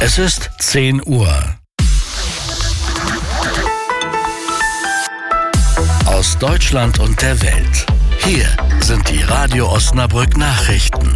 Es ist 10 Uhr. Aus Deutschland und der Welt. Hier sind die Radio Osnabrück Nachrichten.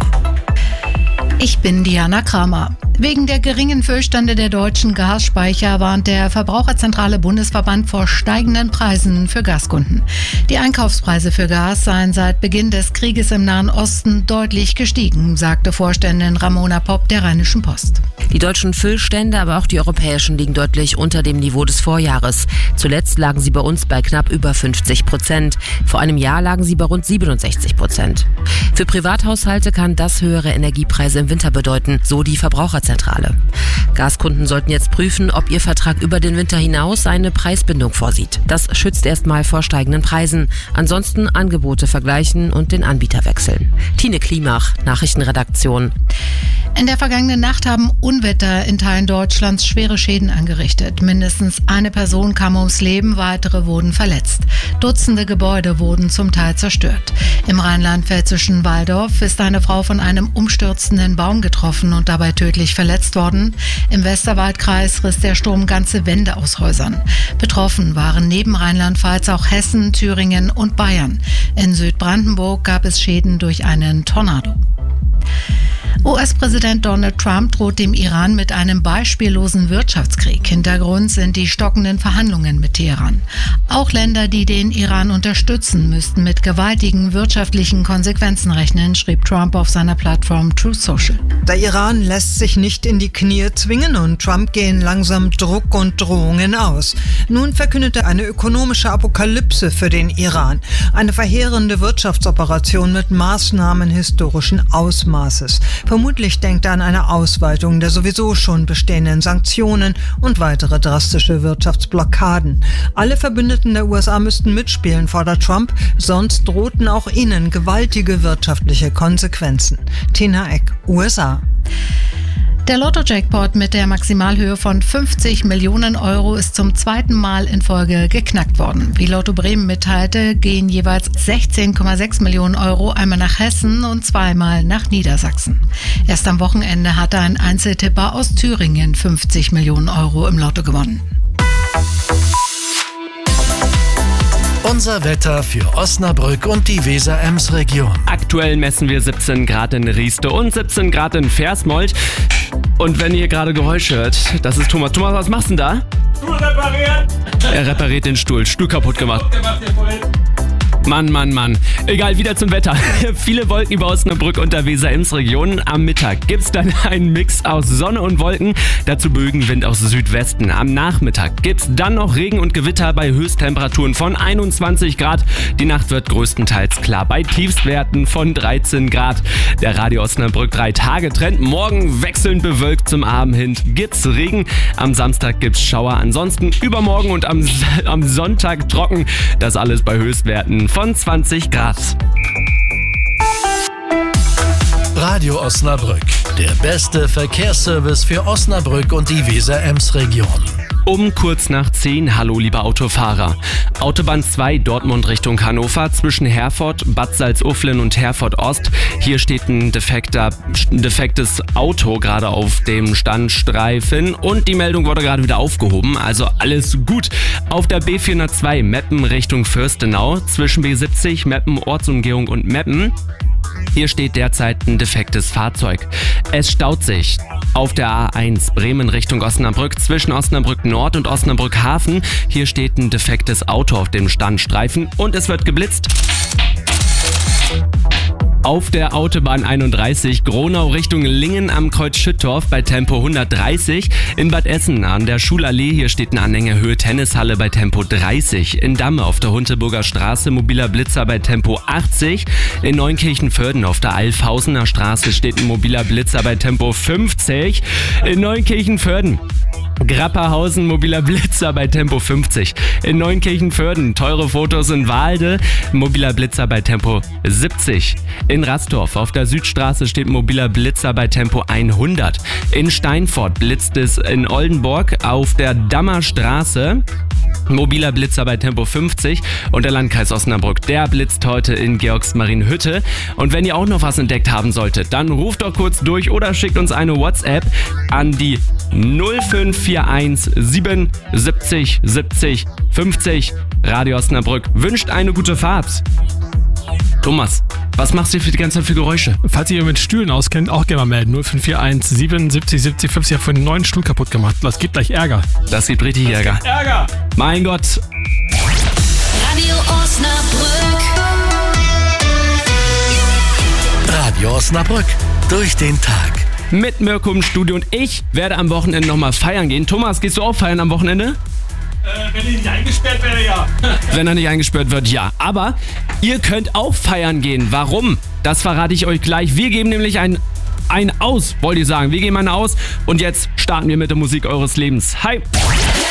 Ich bin Diana Kramer. Wegen der geringen Füllstände der deutschen Gasspeicher warnt der Verbraucherzentrale Bundesverband vor steigenden Preisen für Gaskunden. Die Einkaufspreise für Gas seien seit Beginn des Krieges im Nahen Osten deutlich gestiegen, sagte Vorständin Ramona Popp der Rheinischen Post. Die deutschen Füllstände, aber auch die europäischen, liegen deutlich unter dem Niveau des Vorjahres. Zuletzt lagen sie bei uns bei knapp über 50%. Vor einem Jahr lagen sie bei rund 67%. Für Privathaushalte kann das höhere Energiepreise im Winter bedeuten, so die Verbraucherzentrale. Gaskunden sollten jetzt prüfen, ob ihr Vertrag über den Winter hinaus eine Preisbindung vorsieht. Das schützt erstmal vor steigenden Preisen. Ansonsten Angebote vergleichen und den Anbieter wechseln. Tine Klimach, Nachrichtenredaktion. In der vergangenen Nacht haben Unwetter in Teilen Deutschlands schwere Schäden angerichtet. Mindestens eine Person kam ums Leben, weitere wurden verletzt. Dutzende Gebäude wurden zum Teil zerstört. Im rheinland-pfälzischen Walldorf ist eine Frau von einem umstürzenden Baum getroffen und dabei tödlich verletzt worden. Im Westerwaldkreis riss der Sturm ganze Wände aus Häusern. Betroffen waren neben Rheinland-Pfalz auch Hessen, Thüringen und Bayern. In Südbrandenburg gab es Schäden durch einen Tornado. US-Präsident Donald Trump droht dem Iran mit einem beispiellosen Wirtschaftskrieg. Hintergrund sind die stockenden Verhandlungen mit Teheran. Auch Länder, die den Iran unterstützen, müssten mit gewaltigen wirtschaftlichen Konsequenzen rechnen, schrieb Trump auf seiner Plattform Truth Social. Der Iran lässt sich nicht in die Knie zwingen und Trump gehen langsam Druck und Drohungen aus. Nun verkündet er eine ökonomische Apokalypse für den Iran. Eine verheerende Wirtschaftsoperation mit Maßnahmen historischen Ausmaßes. Vermutlich denkt er an eine Ausweitung der sowieso schon bestehenden Sanktionen und weitere drastische Wirtschaftsblockaden. Alle Verbündeten der USA müssten mitspielen, fordert Trump, sonst drohten auch ihnen gewaltige wirtschaftliche Konsequenzen. Tina Eck, USA. Der Lotto-Jackpot mit der Maximalhöhe von 50 Millionen Euro ist zum zweiten Mal in Folge geknackt worden. Wie Lotto Bremen mitteilte, gehen jeweils 16,6 Millionen Euro einmal nach Hessen und zweimal nach Niedersachsen. Erst am Wochenende hatte ein Einzeltipper aus Thüringen 50 Millionen Euro im Lotto gewonnen. Unser Wetter für Osnabrück und die Weser-Ems-Region. Aktuell messen wir 17 Grad in Rieste und 17 Grad in Versmold. Und wenn ihr gerade Geräusch hört, das ist Thomas. Thomas, was machst du denn da? Stuhl reparieren. Er repariert den Stuhl kaputt gemacht. Mann. Egal, wieder zum Wetter. Viele Wolken über Osnabrück und der Weser-Ems-Region. Am Mittag gibt's dann einen Mix aus Sonne und Wolken, dazu böigen Wind aus Südwesten. Am Nachmittag gibt's dann noch Regen und Gewitter bei Höchsttemperaturen von 21 Grad. Die Nacht wird größtenteils klar bei Tiefstwerten von 13 Grad. Der Radio Osnabrück 3-Tage-Trend. Morgen wechselnd bewölkt, zum Abend hin gibt's Regen. Am Samstag gibt's Schauer. Ansonsten übermorgen und am Sonntag trocken. Das alles bei Höchstwerten von 20 Grad. Radio Osnabrück, der beste Verkehrsservice für Osnabrück und die Weser-Ems-Region. Um kurz nach 10, hallo liebe Autofahrer. Autobahn 2 Dortmund Richtung Hannover zwischen Herford, Bad Salzuflen und Herford Ost. Hier steht ein defektes Auto gerade auf dem Standstreifen und die Meldung wurde gerade wieder aufgehoben, also alles gut. Auf der B402 Meppen Richtung Fürstenau zwischen B70 Meppen Ortsumgehung und Meppen. Hier steht derzeit ein defektes Fahrzeug. Es staut sich auf der A1 Bremen Richtung Osnabrück zwischen Osnabrück Nord und Osnabrück Hafen. Hier steht ein defektes Auto auf dem Standstreifen und es wird geblitzt. Auf der Autobahn 31 Gronau Richtung Lingen am Kreuz Schüttorf bei Tempo 130. In Bad Essen an der Schulallee, hier steht ein Anhänger Höhe Tennishalle bei Tempo 30. In Damme auf der Hunteburger Straße mobiler Blitzer bei Tempo 80. In Neunkirchen-Vörden auf der Alfhausener Straße steht ein mobiler Blitzer bei Tempo 50. In Neunkirchen-Vörden Grapperhausen, mobiler Blitzer bei Tempo 50. In Neunkirchen-Vörden, teure Fotos in Waalde, mobiler Blitzer bei Tempo 70. In Rastorf auf der Südstraße steht mobiler Blitzer bei Tempo 100. In Steinfort blitzt es in Oldenburg auf der Dammer Straße Mobiler Blitzer bei Tempo 50 und der Landkreis Osnabrück, der blitzt heute in Georgsmarienhütte. Und wenn ihr auch noch was entdeckt haben solltet, dann ruft doch kurz durch oder schickt uns eine WhatsApp an die 0541 77 70 50. Radio Osnabrück wünscht eine gute Fahrt. Thomas, was machst du hier für die ganze Zeit für Geräusche? Falls ihr mit Stühlen auskennt, auch gerne mal melden. 0541 77 70 50. Ich habe vorhin einen neuen Stuhl kaputt gemacht. Das gibt gleich Ärger. Das gibt richtig Ärger. Ärger! Mein Gott. Radio Osnabrück. Radio Osnabrück. Durch den Tag. Mit Mirko im Studio und ich werde am Wochenende nochmal feiern gehen. Thomas, gehst du auch feiern am Wochenende? Wenn er nicht eingesperrt wäre, ja. Wenn er nicht eingesperrt wird, ja. Aber ihr könnt auch feiern gehen. Warum? Das verrate ich euch gleich. Wir geben nämlich ein aus, wollte ich sagen. Wir geben eine aus und jetzt starten wir mit der Musik eures Lebens. Hi!